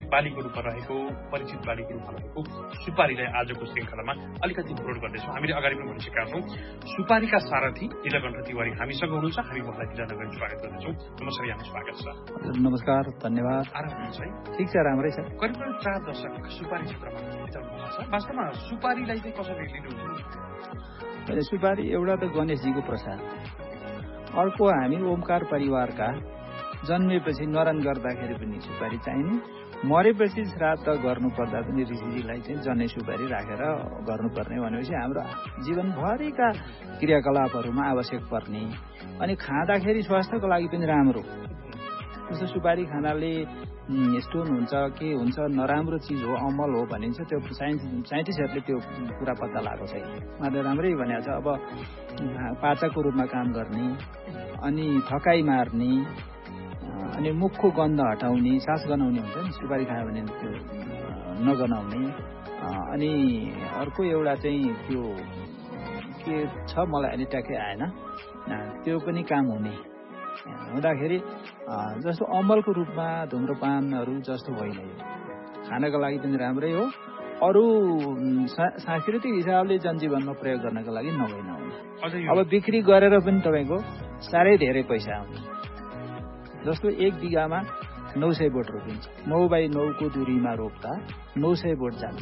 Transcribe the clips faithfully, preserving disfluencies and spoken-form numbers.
बालीको रूपमा रहेको परिचित बालीको रूपमा रहेको सुपारीलाई आजको श्रृङ्खलामा अलिकति अपलोड गर्दैछौँ। हामीले अगाडि पनि भनिसकेका छौँ, सुपारीका सारथी नीलकण्ठ तिवारी हामीसँग हुनुहुन्छ। हामी उहाँलाई विदा नगरी स्वागत गर्दछौँ। नमस्कार, यहाँको स्वागत छ। नमस्कार, धन्यवाद। आराम हुनुहुन्छ है? ठिक छ, राम्रै छ। करिब करिब चार दशक सुपारी क्षेत्रमा बिताउनु भएको छ। वास्तवमा सुपारीलाई चाहिँ कसरी लिनुहुन्छ? सुपारी एउटा त गणेशजीको प्रसाद, अर्को हामी ओमकार परिवारका जन्मेपछि नरन गर्दाखेरि पनि सुपारी चाहिने, मरेपछि श्राद्ध गर्नुपर्दा पनि ऋषिजीलाई चाहिँ जनै सुपारी राखेर गर्नुपर्ने भनेपछि हाम्रो जीवनभरिका क्रियाकलापहरूमा आवश्यक पर्ने अनि खाँदाखेरि स्वास्थ्यको लागि पनि राम्रो। जस्तो सुपारी खानाले स्टोन हुन्छ के हुन्छ नराम्रो चिज हो, अमल हो भनिन्छ, त्यो साइन्स साइन्टिस्टहरूले त्यो कुरा पत्ता लगाएको छैन। उहाँले राम्रै भनेको छ। अब पाचकको रूपमा काम गर्ने अनि थकाइ मार्ने अनि मुखको गन्ध हटाउने, सास गनाउने हुन्छ नि सुपारी खायो भने त्यो नगनाउने। अनि अर्को एउटा चाहिँ त्यो के छ मलाई अहिले ट्याक्कै आएन, त्यो पनि काम हुने हुँदाखेरि जस्तो अमलको रूपमा धुम्रपानहरू जस्तो होइन, यो खानको लागि पनि राम्रै हो, अरू सांस्कृतिक हिसाबले जनजीवनमा प्रयोग गर्नको लागि नभई नहुने। अब बिक्री गरेर पनि तपाईँको साह्रै धेरै पैसा आउने। जस्तो एक बिघामा नौ सय बोट रोपिन्छ, नौ बाई नौको दूरीमा रोप्दा नौ सय बोट जान्छ।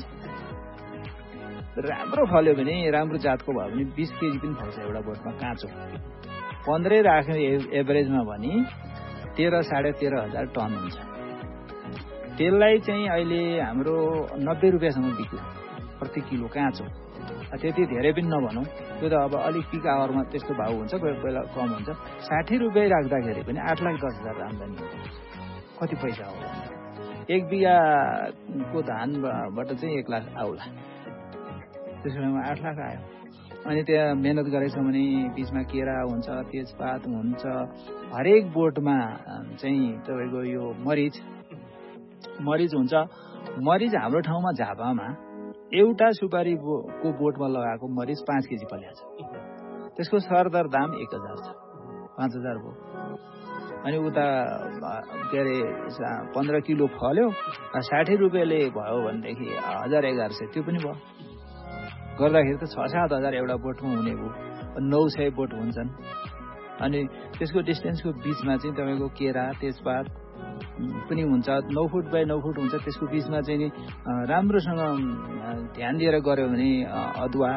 राम्रो फल्यो भने राम्रो जातको भयो भने बिस केजी पनि फल्छ एउटा बोटमा काँचो। पन्ध्रै राख्ने एभरेजमा भने तेह्र साढे तेह्र हजार टन हुन्छ। त्यसलाई चाहिँ अहिले हाम्रो नब्बे रुपियाँसम्म बिक्यो प्रति किलो काँचो। त्यति धेरै पनि नभनौँ, त्यो त अब अलिक पिक आवरमा त्यस्तो भाउ हुन्छ, कोही बेला कम हुन्छ। साठी रुपियाँ राख्दाखेरि पनि आठ लाख दस हजार आम्दानी हुन्छ। कति पैसा हो? एक बिघाको धानबाट चाहिँ एक लाख आउला, त्यसो भए आठ लाख आयो। अनि त्यहाँ मेहनत गरेको छ भने बिचमा केरा हुन्छ, तेजपात हुन्छ, हरेक बोटमा चाहिँ तपाईँको यो मरिच मरिच हुन्छ। मरिच हाम्रो ठाउँमा झापामा एउटा सुपारीको बोटमा लगाएको मरिच पाँच केजी फल्या छ। त्यसको सरदर दाम एक हजार छ, पाँच हजार भयो। अनि उता के अरे पन्ध्र किलो फल्यो साठी रुपियाँले भयो भनेदेखि हजार एघार सय त्यो पनि भयो। गर्दाखेरि त छ सात हजार एउटा बोटमा हुने भयो। नौ सय बोट हुन्छन्। अनि त्यसको डिस्टेन्सको बिचमा चाहिँ तपाईँको केरा तेजपात पनि हुन्छ। नौ फुट बाई नौ फुट हुन्छ। त्यसको बिचमा चाहिँ नि राम्रोसँग ध्यान दिएर गऱ्यो भने अदुवा,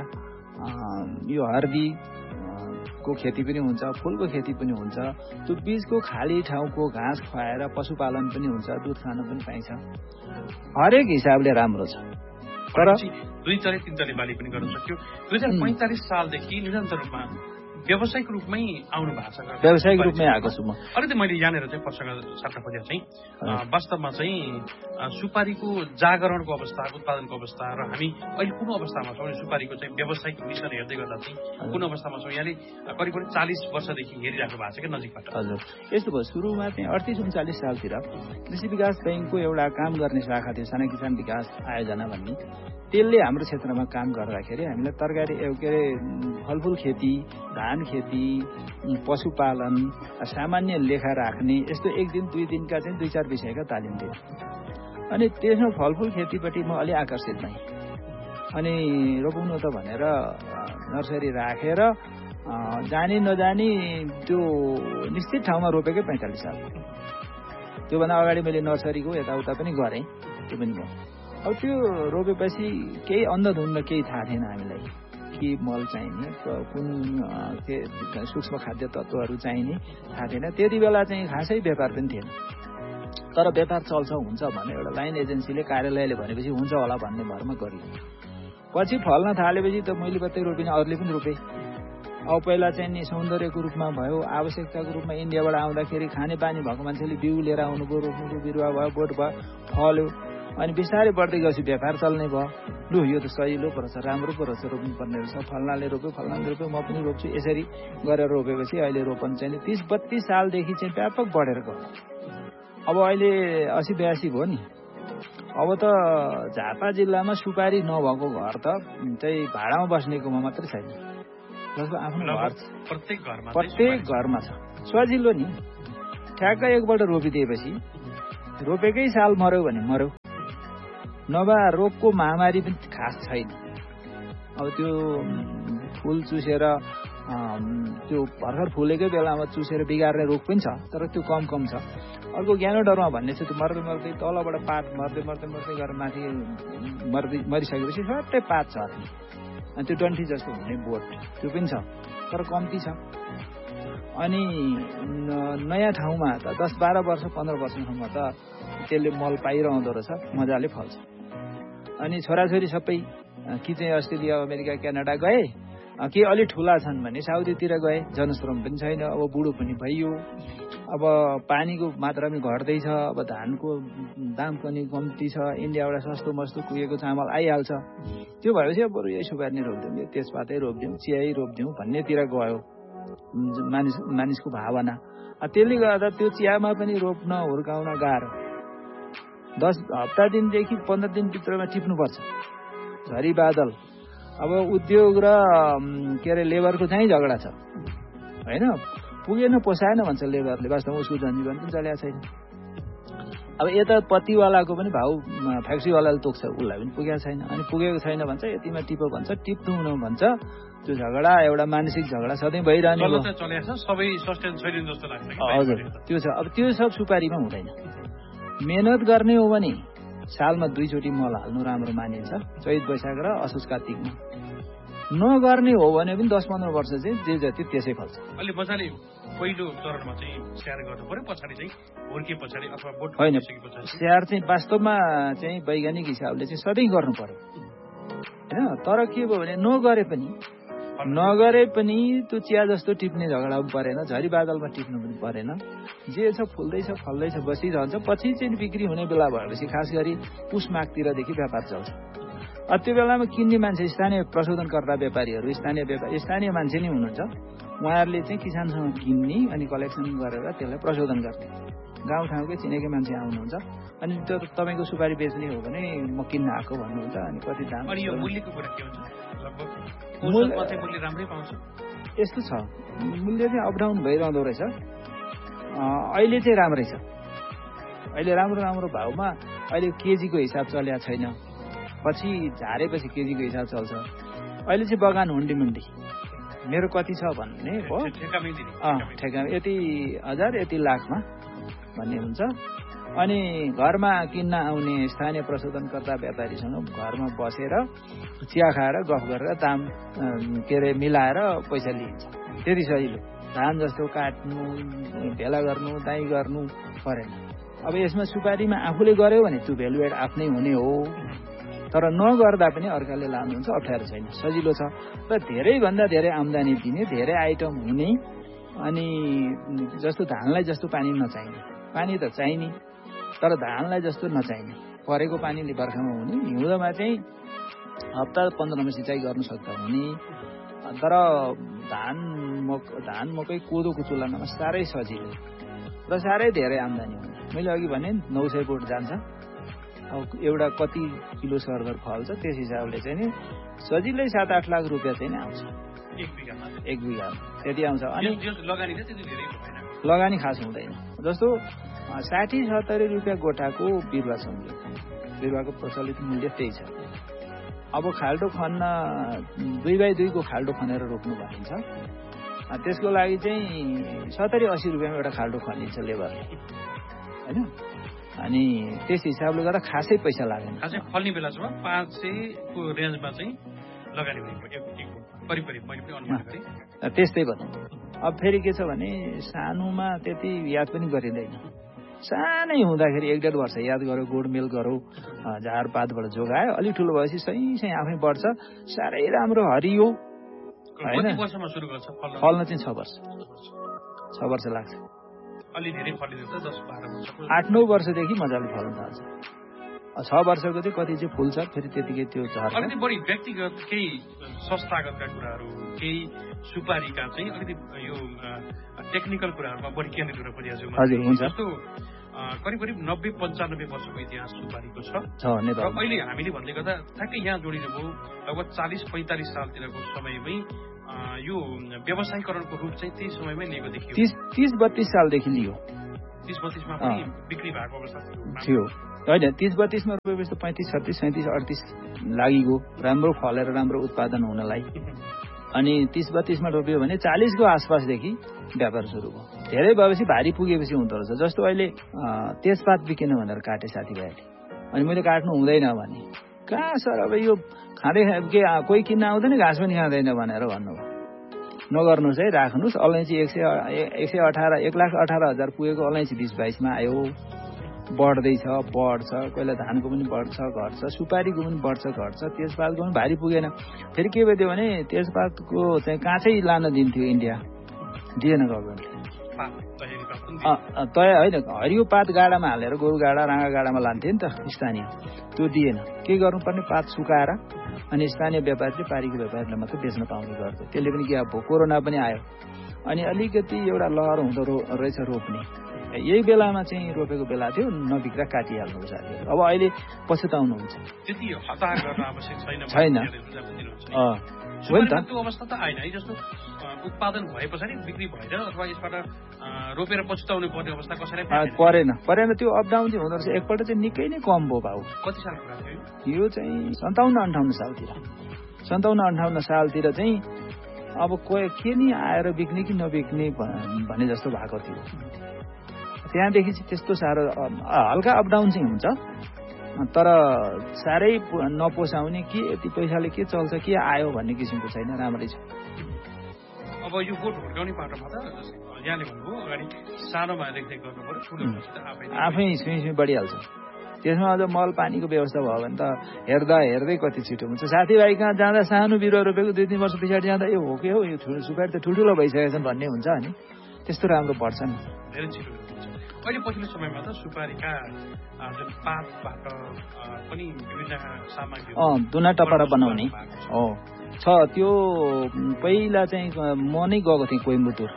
यो हर्दी को खेती पनि हुन्छ, फुलको खेती पनि हुन्छ। त्यो बीचको खाली ठाउँको घाँस खुवाएर पशुपालन पनि हुन्छ, दुध खान पनि पाइन्छ। हरेक हिसाबले राम्रो छ। तर दुई चले तीन चले बाली पनि गर्न सक्यो। दुई हजार पैँतालिस सालदेखि निरन्तर रूपमा व्यावसायिक रूपमै आउनु भएको छ। व्यावसायिक रूपमै आएको छु म। अलिकति मैले यहाँनिर चाहिँ प्रसङ्ग साट्न खोजेको चाहिँ वास्तवमा चाहिँ सुपारीको जागरणको अवस्था, उत्पादनको अवस्था र हामी अहिले कुन अवस्थामा छौँ, सुपारीको चाहिँ व्यावसायिक मिसन हेर्दै गर्दा चाहिँ कुन अवस्थामा छौँ? यहाँले करिब करिब चालिस वर्षदेखि हेरिरहेको भएको छ क्या नजिकबाट। हजुर, यस्तो भयो। सुरुमा चाहिँ अडतिस उन्चालिस सालतिर कृषि विकास ब्याङ्कको एउटा काम गर्ने शाखा थियो, साना किसान विकास आयोजना भन्ने। त्यसले हाम्रो क्षेत्रमा काम गर्दाखेरि हामीलाई तरकारी के अरे फलफुल खेती, धान खेती, पशुपालन, सामान्य लेखा राख्ने यस्तो एक दिन दुई दिनका चाहिँ दुई चार विषयका तालिम दियो। अनि त्यसमा फलफुल खेतीपट्टि म अलि आकर्षित भएँ। अनि रोपाउनु त भनेर नर्सरी राखेर जानी नजानी त्यो निश्चित ठाउँमा रोपेकै पैँतालिस साल। त्योभन्दा अगाडि मैले नर्सरीको यताउता पनि गरेँ, त्यो पनि भयो। अब त्यो रोपेपछि केही अन्धधुन्ध केही थाहा थिएन हामीलाई, के मल चाहिने, कुन के सूक्ष्म खाद्य तत्त्वहरू चाहिने थाहा थिएन। त्यति बेला चाहिँ खासै व्यापार पनि थिएन। तर व्यापार चल्छ हुन्छ भने एउटा लाइन एजेन्सीले कार्यालयले भनेपछि हुन्छ होला भन्ने भरमा गरियो। पछि फल्न थालेपछि त मैले मात्रै रोपिनँ, अरूले पनि रोपे। अब पहिला चाहिँ नि सौन्दर्यको रूपमा भयो, आवश्यकताको रूपमा इन्डियाबाट आउँदाखेरि खाने बानी भएको मान्छेले बिउ लिएर आउनुभयो, रोप्नुको बिरुवा भयो, बोट भयो, फल्यो। अनि बिस्तारै बढ्दै गएपछि व्यापार चल्ने भयो। लु यो त सजिलो पो रहेछ, राम्रो पो रहेछ, रोप्नुपर्ने रहेछ, फल्नाले रोप्यो फल्नाले रोप्यो म पनि रोप्छु। यसरी गरेर रोपेपछि अहिले रोपन चाहिँ तिस बत्तिस सालदेखि चाहिँ व्यापक बढेर गयो। अब अहिले असी बयासी भयो नि। अब त झापा जिल्लामा सुपारी नभएको घर त चाहिँ भाडामा बस्नेकोमा मात्रै छैन, जसको आफ्नो घर प्रत्येक घरमा प्रत्येक घरमा छ। सजिलो नि, ठ्याक्कै एकपल्ट रोपिदिएपछि रोपेकै साल मर्यो भने मर्यो। नभए रोगको महामारी पनि खास छैन। अब त्यो फुल चुसेर त्यो भर्खर फुलेकै बेलामा चुसेर बिगार्ने रोग पनि छ, तर त्यो कम कम छ। अर्को ग्यानोडर्मा भन्ने चाहिँ त्यो मर्दै मर्दै तलबाट पात मर्दै मर्दै मर्दै गएर माथि मर्दै मरिसकेपछि सट्टै पात छ अनि त्यो डन्ठी जस्तो हुने बोट त्यो पनि छ, तर कम्ती छ। अनि नयाँ ठाउँमा त दस बाह्र वर्ष पन्ध्र वर्षसम्म त त्यसले मल पाइरहँदो रहेछ, मजाले फल्छ। अनि छोराछोरी सबै कि चाहिँ अस्ट्रेलिया अमेरिका क्यानाडा गए, के अलि ठुला छन् भने साउदीतिर गए, जनश्रम पनि छैन, अब बुढो पनि भइयो, अब पानीको मात्रा पनि घट्दैछ, अब धानको दाम पनि कम्ती छ, इन्डियाबाट सस्तो मस्तो कुहेको चामल आइहाल्छ। त्यो भएपछि अब बरु यही सुपारी नै रोप्दिउँ, तेजपातै रोप्दिउँ, चियाै रोप्दिउँ भन्नेतिर गयो मानिस मानिसको भावना। त्यसले गर्दा त्यो चियामा पनि रोप्न हुर्काउन गाह्रो। दस हप्ता दिनदेखि पन्ध्र दिनभित्रमा टिप्नुपर्छ झरी बादल। अब उद्योग र के अरे लेबरको चाहिँ झगडा छ होइन, पुगेन पोसाएन भन्छ लेबरले, वास्तवमा उसको जनजीवन पनि चलेको छैन। अब यता पत्तीवालाको पनि भाउ फ्याक्ट्रीवालाले तोक्छ, उसलाई पनि पुगेको छैन। अनि पुगेको छैन भन्छ यतिमा टिप भन्छ, टिप्नु हुन भन्छ। त्यो झगडा एउटा मानसिक झगडा सधैँ भइरहने हो। हजुर त्यो छ। अब त्यो सब सुपारीमा हुँदैन। मेहनत गर्ने हो भने सालमा दुईचोटि मल हाल्नु राम्रो मानिन्छ, चैत वैशाख र असोज कार्तिकमा। नगर्ने हो भने पनि दस पन्ध्र वर्ष चाहिँ जे जति त्यसै फल्छ। अलि मजाले पहिलो चरणमा चाहिँ स्याहार गर्नु पर्यो, पछाडि चाहिँ हुर्के पछाडि अथवा बोट होइन, स्याहार चाहिँ वास्तवमा चाहिँ वैज्ञानिक हिसाबले चाहिँ सधैँ गर्नु पर्यो होइन। तर के भयो भने नगरे पनि नगरे पनि त्यो चिया जस्तो टिप्ने झगडा पनि परेन, झरी बादलमा टिप्नु पनि परेन। जे छ फुल्दैछ फल्दैछ बसिरहन्छ। पछि चाहिँ बिक्री हुने बेला भएपछि खास गरी पुस माघतिरदेखि व्यापार चल्छ। त्यो बेलामा किन्ने मान्छे स्थानीय प्रशोधनकर्ता व्यापारीहरू, स्थानीय व्यापारी स्थानीय मान्छे नै हुनुहुन्छ। उहाँहरूले चाहिँ किसानसँग किन्ने अनि कलेक्सन गरेर त्यसलाई प्रशोधन गर्ने गाउँठाउँकै चिनेकै मान्छे आउनुहुन्छ। अनि त्यो तपाईँको सुपारी बेच्ने हो भने म किन्न आएको भन्नुहुन्छ। अनि कति दाम मूल्यको कुरा के हुन्छ? मूल्य राम्रै पाउँछ। यस्तो छ, मूल्य चाहिँ अपडाउन भइरहँदो रहेछ। अहिले चाहिँ राम्रै छ। अहिले राम्रो राम्रो भाउमा अहिले केजीको हिसाब चलेको छैन, पछि झारेपछि केजीको हिसाब चल्छ। अहिले चाहिँ बगान हुन्डी मुन्डी मेरो कति छ भन्ने हो, ठेका यति हजार यति लाखमा भन्ने हुन्छ। अनि घरमा किन्न आउने स्थानीय प्रशोधनकर्ता व्यापारीसँग घरमा बसेर चिया खाएर गफ गरेर दाम के अरे मिलाएर पैसा लिइन्छ। त्यति सजिलो। धान जस्तो काट्नु भेला गर्नु दाइँ गर्नु परेन। अब यसमा सुपारीमा आफूले गर्यो भने त्यो भ्यालु एड आफ्नै हुने हो, तर नगर्दा पनि अर्काले लानुहुन्छ, अप्ठ्यारो छैन, सजिलो छ। र धेरैभन्दा धेरै आम्दानी दिने, धेरै आइटम हुने, अनि जस्तो धानलाई जस्तो पानी नचाहिने, पानी त चाहिने तर धानलाई जस्तो नचाहिने, परेको पानीले बर्खामा हुने, हिउँदमा चाहिँ हप्ता पन्ध्रमा सिँचाइ गर्नु सक्दा हुने। तर धान मक धान मकै कोदोको तुलनामा साह्रै सजिलो र साह्रै धेरै आम्दानी हुने। मैले अघि भने नौ सय बोट जान्छ। अब एउटा कति किलो सरगर फल्छ त्यस हिसाबले चाहिँ नि सजिलै सात आठ लाख रुपियाँ चाहिँ नि आउँछ एक बिघामा। एक बिघामा त्यति आउँछ। अनि लगानी चाहिँ त्यति धेरै भएन, लगानी खास हुँदैन। जस्तो साठी सत्तरी रुपियाँ गोठाको बिरुवा छ, बिरुवाको प्रचलित मूल्य त्यही छ। अब खाल्डो खन्न दुई बाई दुईको खाल्डो खनेर रोप्नु भनिन्छ। त्यसको लागि चाहिँ सत्तरी अस्सी रुपियाँमा एउटा खाल्डो खनिन्छ लेबरले होइन। अनि त्यस हिसाबले गर्दा खासै पैसा लागेन। खासै फल्ने बेलासम्म पाँच सयको रेन्जमा चाहिँ लगानी भएको करिब करिब मैले पनि अनुमान गरेँ। त्यस्तै भनौँ। अब फेरि के छ भने सानोमा त्यति याद पनि गरिँदैन। सानै हुँदाखेरि एक डेढ वर्ष याद गऱ्यो, गोडमेल गरौँ, झारपातबाट जोगायो, अलिक ठुलो भएपछि सही सही आफै बढ्छ, साह्रै राम्रो हरियो होइन। फल्न चाहिँ छ वर्ष छ वर्ष लाग्छ। अलि धेरै फलिन्छ दस बाह्र वर्ष, आठ नौ वर्षदेखि मजाले फल्न थाल्छ। छ वर्षको चाहिँ कति चाहिँ फुल्छ, फेरि त्यतिकै त्यो झर्छ। अलिकति बढी व्यक्तिगत केही संस्थागतका कुराहरू, केही सुपारीका चाहिँ अलिकति यो टेक्निकल कुराहरूमा बढी केन्द्रित हुन परिरहेको छ। हजुर हुन्छ। जस्तो करिब करिब नब्बे पन्चानब्बे वर्षको इतिहास सुपारीको छ। र अहिले हामीले भन्दै गर्दा ठ्याक्कै यहाँ जोडिनुभयो लगभग चालिस पैँतालिस सालतिरको समयमै यो व्यवसायीकरणको रूप चाहिँ त्यही समयमै लिएको देखियो। तीस तीस बत्तीस सालदेखि लियो तीस बत्तीसमा पनि बिक्री भएको अवस्था थियो होइन। तीस बत्तीसमा रोपेपछि त पैँतिस छत्तिस सैँतिस अडतिस लागिगयो राम्रो फलेर राम्रो उत्पादन हुनलाई। अनि तीस बत्तीसमा रोप्यो भने चालिसको आसपासदेखि व्यापार सुरु भयो। धेरै भएपछि भारी पुगेपछि हुँदो रहेछ। जस्तो अहिले तेजपात बिकेन भनेर काटे साथीभाइले, अनि मैले काट्नु हुँदैन भने कहाँ सर अब यो खाँदै के कोही किन्न आउँदैन घाँस पनि खाँदैन भनेर भन्नुभयो। नगर्नुहोस् है, राख्नुहोस्। अलैँची एक सय एक सय अठार एक लाख अठार हजार पुगेको अलैँची बिस बाइसमा आयो, बढ्दैछ बढ्छ। कोहीलाई धानको पनि बढ्छ घट्छ, सुपारीको पनि बढ्छ घट्छ, तेजपातको पनि भारी पुगेन। फेरि के भइदियो भने तेजपातको चाहिँ काँचै लान दिन्थ्यो इन्डिया, दिएन गभर्मेन्टले। तय होइन, हरियो पात गाडामा हालेर गोरु गाडा राँगा गाडामा लान्थ्यो नि त स्थानीय, त्यो दिएन। के गर्नुपर्ने पात सुकाएर अनि स्थानीय व्यापारीले पारीको व्यापारीले मात्रै बेच्न पाउने गर्थ्यो। त्यसले पनि के अब कोरोना पनि आयो अनि अलिकति एउटा लहर हुँदो रहेछ रोप्ने। यही बेलामा चाहिँ रोपेको बेला थियो, नबिग्रा काटिहाल्नु साथीहरू। अब अहिले पछुताउनुहुन्छ छैन होइन त। त्यो अवस्था त आएन है, जस्तो उत्पादन भए पछाडि बिक्री भएर अथवा यसबाट रोपेर पछुताउनु पर्ने अवस्था कसैलाई परेन परेन त्यो अपडाउन चाहिँ हुँदो रहेछ। एकपल्ट चाहिँ निकै नै कम भयो भाउ। कति साल कुरा थियो यो चाहिँ सन्ताउन्न अन्ठाउन्न सालतिर सन्ताउन्न अन्ठाउन्न सालतिर चाहिँ अब के नि आएर बिक्ने कि नबिक्ने भने जस्तो भएको थियो। त्यहाँदेखि चाहिँ त्यस्तो साह्रो हल्का अपडाउन चाहिँ हुन्छ, तर साह्रै नपोसाउने कि यति पैसाले के चल्छ के आयो भन्ने किसिमको छैन, राम्रै छ। अब यो बोट हुर्काउने बाटोमा त यहाँले भन्नुभयो अगाडि सानोमा रेखदेख गर्नु पर्यो, ठुलो आफै छुइँ छुइँ बढिहाल्छ। त्यसमा अझ मल पानीको व्यवस्था भयो भने त हेर्दा हेर्दै कति छिटो हुन्छ। साथीभाइ कहाँ जाँदा सानो बिरुवा रोपेको दुई तिन वर्ष पछाडि जाँदा यो हो के हो यो ठुलो सुपारी त ठुल्ठुलो भइसकेको छ भन्ने हुन्छ। अनि त्यस्तो राम्रो पर्छ नि, धेरै छिटो। अहिले पछिल्लो समयमा त सुपारीका जुन पातबाट पनि विभिन्न सामग्री दुना टपरा बनाउने हो छ। त्यो पहिला चाहिँ म नै गएको थिएँ कोइम्बटुर,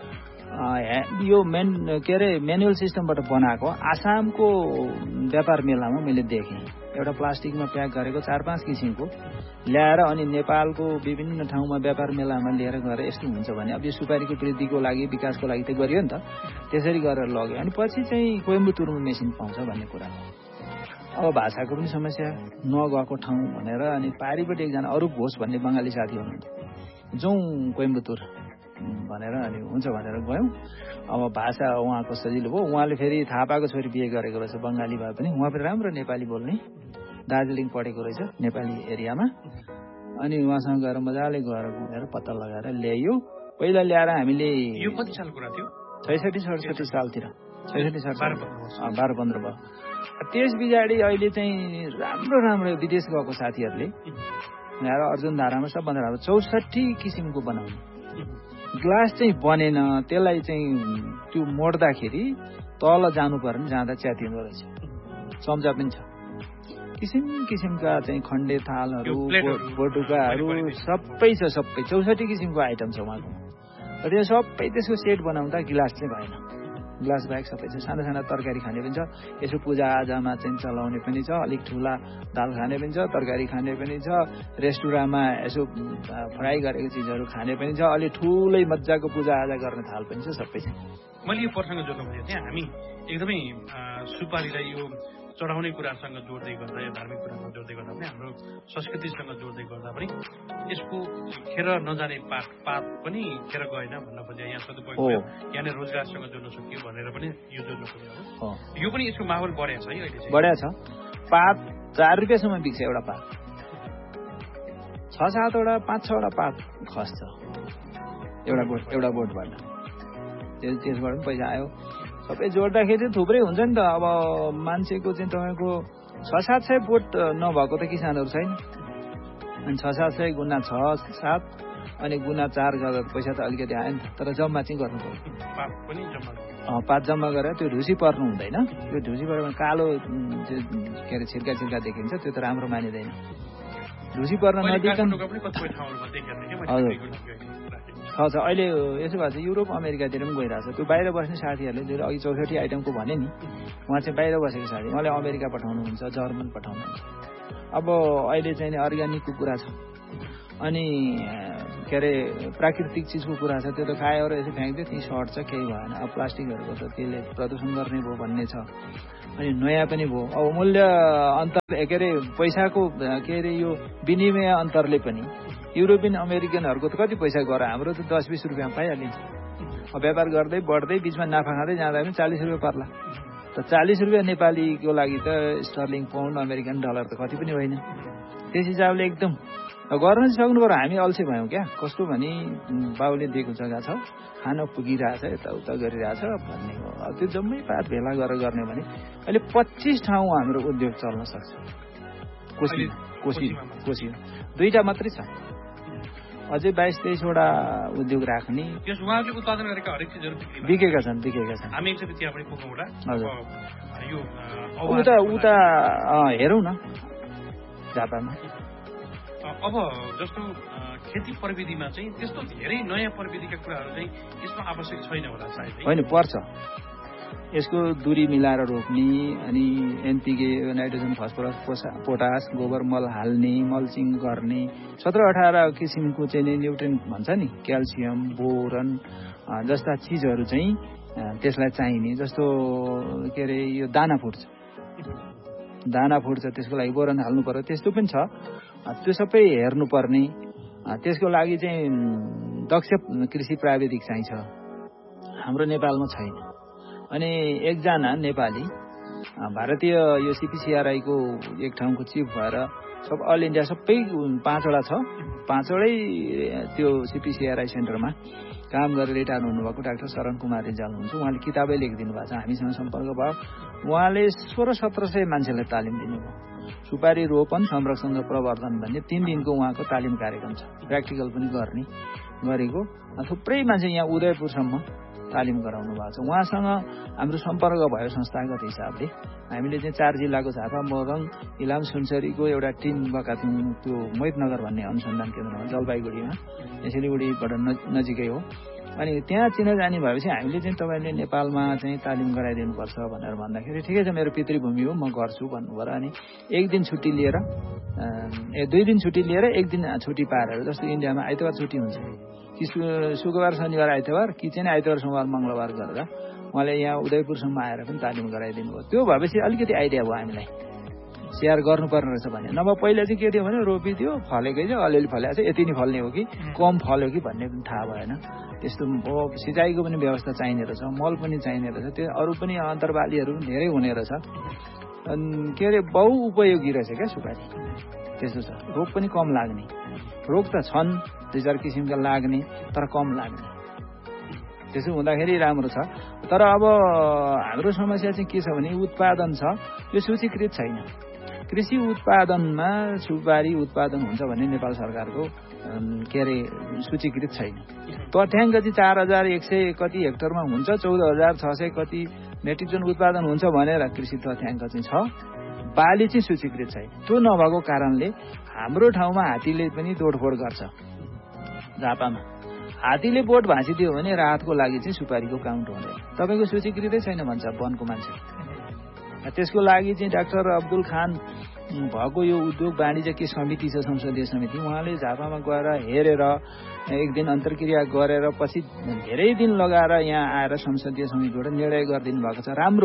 यो मेन के अरे म्यानुअल सिस्टमबाट बनाएको आसामको व्यापार मेलामा मैले देखेँ। एउटा प्लास्टिकमा प्याक गरेको चार पाँच किसिमको ल्याएर अनि नेपालको विभिन्न ठाउँमा व्यापार मेलामा लिएर गएर यस्तो हुन्छ भने अब यो सुपारीको वृद्धिको लागि विकासको लागि त गरियो नि त, त्यसरी गरेर लग्यो। अनि पछि चाहिँ कोइम्बटुरमा मेसिन पाउँछ भन्ने कुरा। अब भाषाको पनि समस्या नगएको ठाउँ भनेर अनि पारिपट्टि एकजना अरूप घोष भन्ने बङ्गाली साथी हुनुहुन्थ्यो, जाउँ कोइम्बटुर भनेर अनि हुन्छ भनेर गयौँ। अब भाषा उहाँको सजिलो भयो, उहाँले फेरि थापाको छोरी बिहे गरेको रहेछ बङ्गाली भए पनि उहाँ पनि राम्रो नेपाली बोल्ने, दार्जिलिङ पढेको रहेछ नेपाली एरियामा। अनि उहाँसँग गएर मजाले गएर घुमेर पत्ता लगाएर ल्याइयो। पहिला ल्याएर हामीले यो कति साल कुरा थियो, छैसठी सडसठी सालतिर छैसठी सडसठी बाह्र पन्ध्र भयो। त्यस पछाडि अहिले चाहिँ राम्रो राम्रो विदेश गएको साथीहरूले ल्याएर अर्जुन धारामा सबभन्दा राम्रो चौसठी किसिमको बनाउने ग्लास चाहिँ बनेन। त्यसलाई चाहिँ त्यो मोड्दाखेरि तल जानु पर्ने, जाँदा च्यातिँदो रहेछ। चम्चा पनि छ, किसिम किसिमका चाहिँ खण्डे थालहरू बटुकाहरू सबै छ, सबै चौसठी किसिमको आइटम छ उहाँको। र त्यो सबै त्यसको सेट बनाउँदा गिलास चाहिँ भएन, ग्लास बाहेक सबै छ। साना साना तरकारी खाने पनि छ, यसो पूजाआजामा चाहिँ चलाउने पनि छ, अलिक ठुला दाल खाने पनि छ, तरकारी खाने पनि छ, रेस्टुराँमा यसो फ्राई गरेको चिजहरू खाने पनि छ, अलिक ठुलै मजाको पूजाआजा गर्ने थाल पनि छ, सबै छ। मैले यो प्रसङ्ग जोड्नु भने चाहिँ हामी एकदमै सुपारीलाई यो चढाउने कुरासँग जोड्दै गर्दा या धार्मिक कुरामा जोड्दै गर्दा पनि हाम्रो संस्कृतिसँग जोड्दै गर्दा पनि यसको खेर नजाने पात पात पनि खेर गएन भन्न खोजे। यहाँ सदुपयोग भयो, यहाँले रोजगारसँग जोड्न सकियो भनेर पनि यो जोड्न खोज्यो। यो पनि यसको माहौल बढेको छ है अहिले चाहिँ, बढेको छ। पात चार रुपियाँसम्म बिक्छ एउटा पात, छ सातवटा पाँच छवटा पात खस्छ एउटा बोट एउटा बोटबाट। त्यस त्यसबाट पनि पैसा आयो। सबै जोड्दाखेरि थुप्रै हुन्छ नि त। अब मान्छेको चाहिँ तपाईँको छ सात सय बोट नभएको त किसानहरू छैन। अनि छ सात सय गुना छ सात अनि गुना चार गर्दा पैसा त अलिकति आयो नि त। तर जम्मा चाहिँ गर्नु पर्यो, पात जम्मा गरेर त्यो ढुसी पर्नु हुँदैन। त्यो ढुसी पऱ्यो भने कालो के अरे छिर्का छिर्का देखिन्छ, त्यो त राम्रो मानिँदैन। ढुसी पर्न नदिकन हजुर छ छ अहिले यसो भए चाहिँ युरोप अमेरिकातिर पनि गइरहेछ। त्यो बाहिर बस्ने साथीहरूले जो अघि चौसठी आइटमको भने नि, उहाँ चाहिँ बाहिर बसेको साथी, उहाँले अमेरिका पठाउनुहुन्छ, जर्मन पठाउनुहुन्छ। अब अहिले चाहिँ अर्ग्यानिकको कुरा छ। अनि के अरे प्राकृतिक चिजको कुरा छ त्यो त खायो र यसो फ्याँक्दियो त्यही सर्ट छ केही भएन। अब प्लास्टिकहरूको त त्यसले प्रदूषण गर्ने भयो भन्ने छ। अनि नयाँ पनि भयो। अब मूल्य अन्तर के अरे पैसाको के अरे यो विनिमय अन्तरले पनि युरोपियन अमेरिकनहरूको त कति पैसा गर हाम्रो त दस बिस रुपियाँ पाइहालिन्छ। अब व्यापार गर्दै बढ्दै बिचमा नाफा खाँदै जाँदा पनि चालिस रुपियाँ पर्ला। त चालिस रुपियाँ नेपालीको लागि त स्टर्लिङ पाउन्ड अमेरिकन डलर त कति पनि होइन। त्यस हिसाबले एकदम गर्न सक्नु पर्यो। हामी अल्छे भयौँ क्या। कस्तो भने बाउले दिएको जग्गा छ खान पुगिरहेछ यताउता गरिरहेछ भन्ने हो। त्यो जम्मै पात भेला गरेर गर्ने भने अहिले पच्चिस ठाउँ हाम्रो उद्योग चल्न सक्छ। कोशी कोशी कोशी दुईटा मात्रै छ। अझै बाइस तेइसवटा उद्योग राख्ने उहाँहरूले उत्पादन गरेका हरेक चिजहरू बिकेका छन् बिकेका छन्। हामी एकचोटि त्यहाँ पनि पुगौँ एउटा। यो उता उता हेरौँ न झापामा। अब जस्तो खेती प्रविधिमा चाहिँ त्यस्तो धेरै नयाँ प्रविधिका कुराहरू चाहिँ यसमा आवश्यक छैन होला सायद। होइन पर्छ। यसको दूरी मिलाएर रोप्ने अनि एनपिके नाइट्रोजन फस्फरस पोटास गोबर मल हाल्ने मल्चिङ गर्ने सत्र अठार किसिमको चाहिँ न्युट्रिएन्ट भन्छ नि क्याल्सियम बोरन जस्ता चिजहरू चाहिँ त्यसलाई चाहिने। जस्तो के अरे यो दाना फुट्छ दाना फुट्छ त्यसको लागि बोरन हाल्नु पर्यो। त्यस्तो पनि छ। त्यो सबै हेर्नुपर्ने। त्यसको लागि चाहिँ दक्ष कृषि प्राविधिक चाहिन्छ। हाम्रो नेपालमा छैन। अनि एकजना नेपाली भारतीय यो सिपिसिआरआईको एक ठाउँको चिफ भएर सब अल इन्डिया सबै पाँचवटा छ पाँचवटै त्यो सिपिसिआरआई सेन्टरमा काम गरेर रिटायर हुनुभएको डाक्टर शरण कुमार रिजाल हुनुहुन्छ। उहाँले किताबै लेखिदिनु भएको छ। हामीसँग सम्पर्क भयो। उहाँले सोह्र सत्र सय मान्छेलाई तालिम दिनुभयो। सुपारी रोपन संरक्षण र प्रवर्धन भन्ने तीन दिनको उहाँको तालिम कार्यक्रम छ। प्र्याक्टिकल पनि गर्ने गरेको थुप्रै मान्छे यहाँ उदयपुरसम्म तालिम गराउनु भएको छ। उहाँसँग हाम्रो सम्पर्क भयो संस्थागत हिसाबले। हामीले चाहिँ चार जिल्लाको झापा मोरङ इलाम सुनसरीको एउटा टिम गएका थियौँ त्यो मोहितनगर भन्ने अनुसन्धान केन्द्रमा जलपाइगुडीमा सिलगढीबाट नजिकै हो। अनि त्यहाँ चिनाजानी भएपछि हामीले चाहिँ तपाईँले नेपालमा चाहिँ तालिम गराइदिनुपर्छ भनेर भन्दाखेरि ठिकै छ मेरो पितृभूमि हो म गर्छु भन्नुभयो। अनि एक दिन छुट्टी लिएर ए दुई दिन छुट्टी लिएर एक दिन छुट्टी पारेर जस्तो इन्डियामा आइतबार छुट्टी हुन्छ कि शुक्रबार शनिबार आइतबार कि चाहिँ आइतबार सोमबार मङ्गलबार गरेर उहाँले यहाँ उदयपुरसम्म आएर पनि तालिम गराइदिनु भयो। त्यो भएपछि अलिकति आइडिया भयो हामीलाई सेयर गर्नुपर्ने रहेछ भने। नभए पहिला चाहिँ के थियो भने रोपिदियो फलेकै चाहिँ अलिअलि फलेको छ यति नै फल्ने हो कि कम फल्यो कि भन्ने पनि थाहा भएन। त्यस्तो सिँचाइको पनि व्यवस्था चाहिने रहेछ मल पनि चाहिने रहेछ। त्यो अरू पनि अन्तर्बालीहरू पनि धेरै हुने रहेछ। अनि के अरे बहु उपयोगी रहेछ क्या सुपारी। त्यस्तो छ। रोग पनि कम लाग्ने। रोग त छन् दुई चार किसिमका लाग्ने तर कम लाग्ने। त्यसो हुँदाखेरि राम्रो छ। तर अब हाम्रो समस्या चाहिँ के छ भने उत्पादन छ यो सूचीकृत छैन। कृषि उत्पादनमा सुपारी उत्पादन हुन्छ भने नेपाल सरकारको के अरे सूचीकृत छैन। तथ्याङ्क चाहिँ चार हजार एक सय कति हेक्टरमा हुन्छ चौध हजार छ सय कति मेट्रिक टन उत्पादन हुन्छ भनेर कृषि तथ्याङ्क चाहिँ छ। बाली चाहिँ सूचीकृत छैन। त्यो नभएको कारणले हाम्रो ठाउँमा हात्तीले पनि तोडफोड गर्छ। झापामा हात्तीले बोट भाँचिदियो भने राहतको लागि चाहिँ सुपारीको काउन्ट हुँदैन। तपाईँको सूचीकृतै छैन भन्छ वनको मान्छे। त्यसको लागि चाहिँ डाक्टर अब्दुल खान भएको यो उद्योग वाणिज्य के समिति छ संसदीय समिति उहाँले झापामा गएर हेरेर एक दिन अन्तर्क्रिया गरेर पछि धेरै दिन लगाएर यहाँ आएर संसदीय समितिबाट निर्णय गरिदिनु भएको छ। राम्रो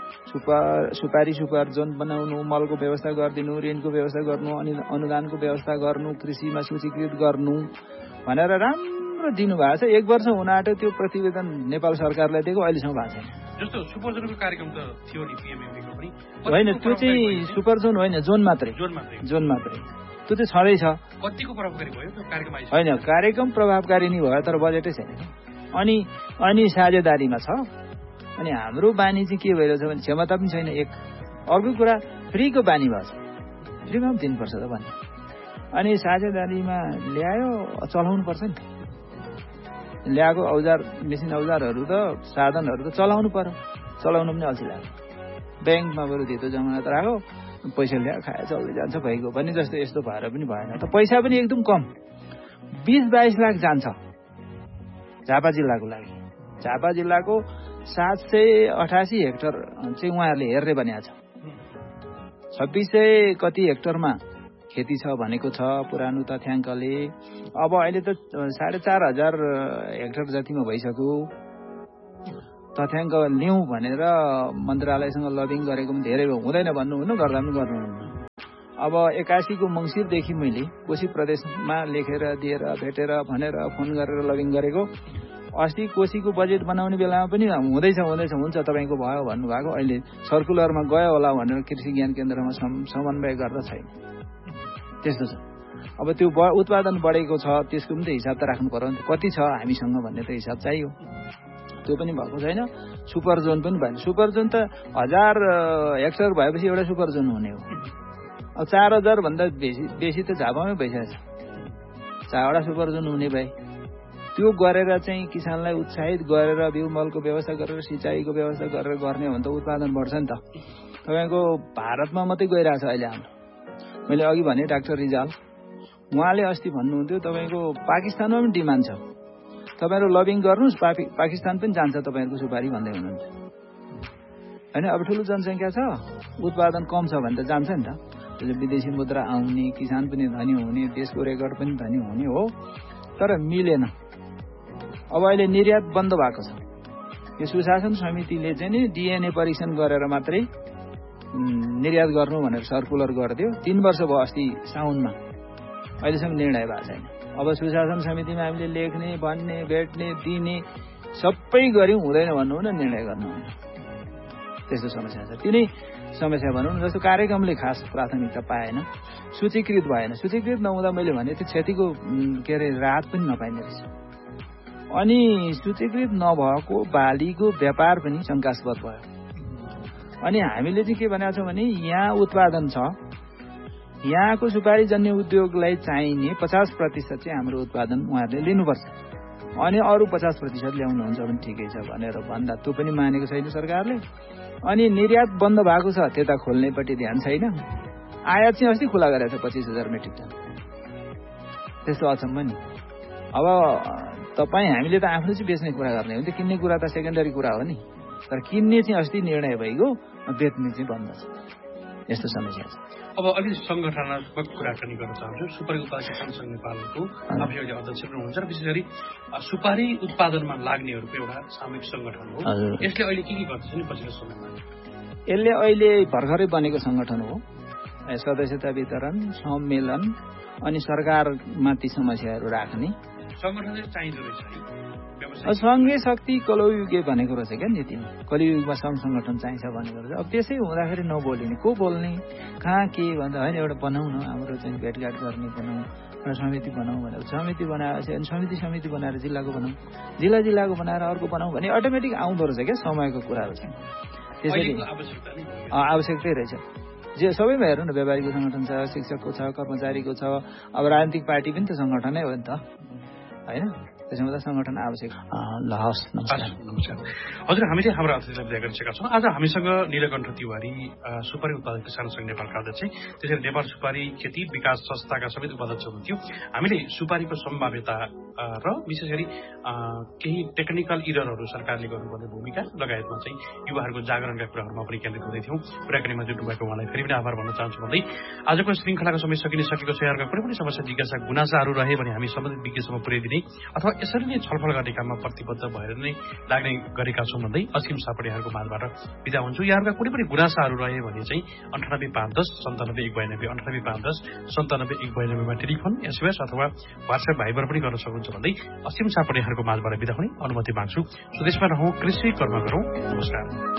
सुपर सुपारी सुपर जोन बनाउनु मलको व्यवस्था गरिदिनु ऋणको व्यवस्था गर्नु अनि अनुदानको व्यवस्था गर्नु कृषिमा सूचीकृत गर्नु भनेर राम्रो दिनुभएको छ। एक वर्ष हुन आँट्यो त्यो प्रतिवेदन नेपाल सरकारलाई दिएको अहिलेसम्म भएको छैन। जस्तो सुपर जोनको कार्यक्रम त थियो नि पीएमएमबीको पनि होइन त्यो चाहिँ सुपर जोन होइन जोन मात्रै जोन मात्रै जोन मात्रै त्यो चाहिँ छँदैछ। कतिको प्रभावकारी भयो त्यो कार्यक्रम? होइन कार्यक्रम प्रभावकारी नै भयो तर बजेटै छैन। अनि अनि साझेदारीमा छ। अनि हाम्रो बानी चाहिँ के भइरहेछ भने क्षमता पनि छैन एक। अर्को कुरा फ्रीको बानी भएको छ फ्रीमा पनि दिनुपर्छ त भन्ने। अनि साझेदारीमा ल्यायो चलाउनु पर्छ नि। ल्याएको औजार मेसिन औजारहरू त साधनहरू त चलाउनु पर्यो। चलाउनु पनि अल्छी लाग्यो। ब्याङ्कमा बरु धितो जमानत राख्यो पैसा ल्यायो खायो चल्दै जान्छ भइगयो भने जस्तो यस्तो भएर पनि भएन। त पैसा पनि एकदम कम बिस बाइस लाख जान्छ झापा जिल्लाको लागि। झापा जिल्लाको सात सय अठासी हेक्टर चाहिँ उहाँहरूले हेर्ने भनेको छ। छब्बिस सय कति हेक्टरमा खेती छ भनेको छ पुरानो तथ्याङ्कले। अब अहिले त साढे चार हजार हेक्टर जतिमा भइसक्यो। तथ्याङ्क लिउँ भनेर मन्त्रालयसँग लबिङ गरेको पनि धेरै हुँदैन भन्नुहुन्न, गर्दा पनि गर्नुहुन्न। अब एकासीको मङ्सिरदेखि मैले कोशी प्रदेशमा लेखेर दिएर भेटेर भनेर फोन गरेर लबिङ गरेको। अस्ति कोशीको बजेट बनाउने बेलामा पनि हुँदैछ हुँदैछ हुन्छ तपाईँको भयो भन्नुभएको। अहिले सर्कुलरमा गयो होला भनेर कृषि ज्ञान केन्द्रमा समन्वय गर्दा छैन। त्यस्तो छ। अब त्यो उत्पादन बढेको छ त्यसको पनि त हिसाब त राख्नु पर्यो नि त, कति छ हामीसँग भन्ने त हिसाब चाहियो। त्यो पनि भएको छैन। सुपर जोन पनि भएन। सुपर जोन त हजार हेक्टर भएपछि एउटा सुपर जोन हुने हो। अब चार हजार भन्दा बेसी बेसी त झापामै भइसकेको छ। चारवटा सुपर जोन हुने भए त्यो गरेर चाहिँ किसानलाई उत्साहित गरेर बिउ मलको व्यवस्था गरेर सिँचाइको व्यवस्था गरेर गर्ने हो भने त उत्पादन बढ्छ नि त। तपाईँको भारतमा मात्रै गइरहेछ अहिले हाम्रो। मैले अघि भने डाक्टर रिजाल उहाँले अस्ति भन्नुहुन्थ्यो तपाईँको पाकिस्तानमा पनि डिमान्ड छ, तपाईँहरू लबिङ गर्नुहोस् पाकिस्तान पनि जान्छ तपाईँहरूको सुपारी भन्दै हुनुहुन्थ्यो होइन। अब ठुलो जनसङ्ख्या छ, उत्पादन कम छ भने त जान्छ नि त। विदेशी मुद्रा आउने, किसान पनि धनी हुने, देशको रेकर्ड पनि धनी हुने हो। तर मिलेन। अब अहिले निर्यात बन्द भएको छ। यो सुशासन समितिले चाहिँ नि डिएनए परीक्षण गरेर मात्रै निर्यात गर्नु भनेर सर्कुलर गरिदियो। तीन वर्ष भयो अस्ति साउनमा, अहिलेसम्म निर्णय भएको छैन। अब सुशासन समितिमा हामीले लेख्ने भन्ने भेट्ने दिने सबै गऱ्यौँ, हुँदैन भन्नु न निर्णय गर्नु हुँदैन। त्यस्तो समस्या छ। तिनै समस्या भनौँ न, जस्तो कार्यक्रमले खास प्राथमिकता पाएन, सूचीकृत भएन। सूचीकृत नहुँदा मैले भने त्यो क्षतिको के अरे राहत पनि नपाइने रहेछ। अनि सूचीकृत नभएको बालीको व्यापार पनि शङ्कास्पद भयो। अनि हामीले चाहिँ के भनेको छौँ भने यहाँ उत्पादन छ, यहाँको सुपारी जन्य उद्योगलाई चाहिने पचास प्रतिशत चाहिँ हाम्रो उत्पादन उहाँहरूले लिनुपर्छ, अनि अरू पचास प्रतिशत ल्याउनुहुन्छ भने ठिकै छ भनेर भन्दा त्यो पनि मानेको छैन सरकारले। अनि निर्यात बन्द भएको छ, त्यता खोल्नेपट्टि ध्यान छैन। आयात चाहिँ अस्ति खुला गरेको छ पच्चिस हजार मेट्रिक टन। त्यस्तो अचम्म नि। अब तपाईँ हामीले त आफ्नो चाहिँ बेच्ने कुरा गर्ने हो नि त, किन्ने कुरा त सेकेन्डरी कुरा हो नि। तर किन्ने चाहिँ अस्ति निर्णय भइगयो, बेच्ने चाहिँ बन्द छ। यस्तो समस्या छ। अब अलिक संगठनात्मक कुराकानी गर्न चाहन्छु। सुपारी उत्पादक किसान संघ नेपालको आफूले अध्यक्ष हुनुहुन्छ र विशेष गरी सुपारी उत्पादनमा लाग्नेहरूको एउटा सामूहिक संगठन हो। यसले अहिले के के गर्छ नि पछिल्लो समयमा? यसले अहिले भर्खरै बनेको संगठन हो। सदस्यता वितरण, सम्मेलन अनि सरकारमाथि समस्याहरू राख्ने संगठन चाहिँदो रहेछ। सङ्घीय शक्ति कलयुगे भनेको रहेछ क्या नीतिमा। कलयुगमा सङ्घ सङ्गठन चाहिन्छ भनेको रहेछ। अब त्यसै हुँदाखेरि नबोलिने, को बोल्ने, कहाँ के भन्दा होइन एउटा बनाऊ न, हाम्रो चाहिँ भेटघाट गर्ने बनाऊ, एउटा समिति बनाऊ भनेर समिति बनाएपछि अनि समिति समिति बनाएर जिल्लाको बनाऊ, जिल्ला जिल्लाको बनाएर अर्को बनाऊ भने अटोमेटिक आउँदो रहेछ क्या, समयको कुराहरू चाहिँ। त्यसरी आवश्यकतै रहेछ। जे सबैमा हेर्नु न, व्यापारीको सङ्गठन छ, शिक्षकको छ, कर्मचारीको छ, अब राजनीतिक पार्टी पनि त सङ्गठनै हो नि त होइन। त्यसमा त सङ्गठन आवश्यक। ल हस्, नमस्कार। हजुर, हामीले हाम्रो अतिथिलाई विदा गरिसकेका छौँ। आज हामीसँग नीलकण्ठ तिवारी, सुपारी उत्पादक किसान संघ नेपालका अध्यक्ष, त्यसरी नेपाल सुपारी खेती विकास संस्थाका समेत उपाध्यक्ष हुनुहुन्थ्यो। हामीले सुपारीको सम्भाव्यता र विशेष गरी केही टेक्निकल इररहरू सरकारले गर्नुपर्ने भूमिका लगायतमा चाहिँ युवाहरूको जागरणका कुराहरूमा पनि केन्द्रित हुँदै थियौँ। कुराकानीमा जुट्नु भएको उहाँलाई फेरि पनि आभार भन्न चाहन्छु भन्दै आजको श्रृङ्खलाको समय सकिन सकेको छ। यहाँहरूका कुनै पनि समस्या, जिज्ञासा, गुनासाहरू रहे भने हामी सम्बन्धित विज्ञसम्म पुर्याइदिने अथवा यसरी नै छलफल गर्ने काममा प्रतिबद्ध भएर नै लाग्ने गरेका छौँ भन्दै असीम सापडेहरूको माझबाट बिदा हुन्छु। यहाँहरूका कुनै पनि गुनासाहरू रहे भने चाहिँ अन्ठानब्बे पाँच दस सन्तानब्बे एक बयानब्बे अन्ठानब्बे पाँच दस सन्तानब्बे एक बयानब्बेमा टेलिफोन, एसएमएस अथवा वाट्सएप भाइबर पनि गर्न सक्नुहुन्छ भन्दै असीम सापडेहरूको माझबाट बिदा हुने अनुमति माग्छु। स्वदेशमा रहौँ, कृषि कर्म गरौँ। नमस्कार।